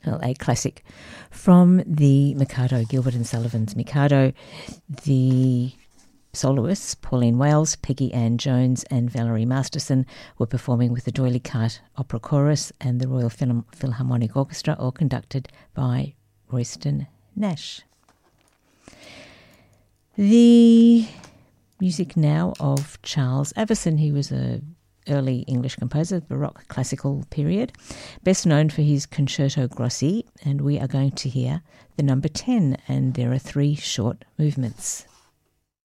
well, a classic from the Mikado, Gilbert and Sullivan's Mikado. The soloists, Pauline Wales, Peggy Ann Jones and Valerie Masterson, were performing with the D'Oyly Carte Opera Chorus and the Royal Philharmonic Orchestra, all conducted by Royston Nash. The music now of Charles Avison. He was an early English composer, Baroque classical period, best known for his Concerto Grossi, and we are going to hear the number 10, and there are 3 short movements.